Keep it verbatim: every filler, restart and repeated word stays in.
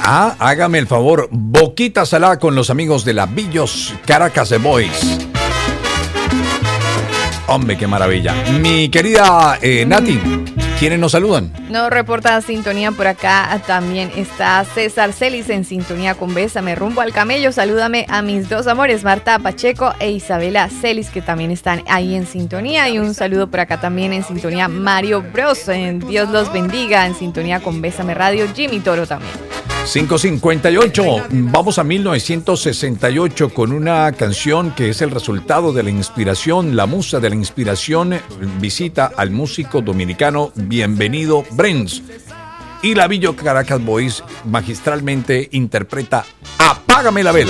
Ah, hágame el favor, boquita salada con los amigos de la Villos Caracas The Boys. Hombre, qué maravilla. Mi querida eh, Nati, ¿quiénes nos saludan? Nos reporta sintonía por acá. También está César Celis en sintonía con Bésame rumbo al camello. Salúdame a mis dos amores, Marta Pacheco e Isabela Celis, que también están ahí en sintonía. Y un saludo por acá también en sintonía Mario Bros. En Dios los bendiga, en sintonía con Bésame Radio. Jimmy Toro también. cinco cincuenta y ocho. Vamos a mil novecientos sesenta y ocho con una canción que es el resultado de la inspiración, la musa de la inspiración visita al músico dominicano Bienvenido Brens. Y la Villos Caracas Boys magistralmente interpreta Apágame la vela.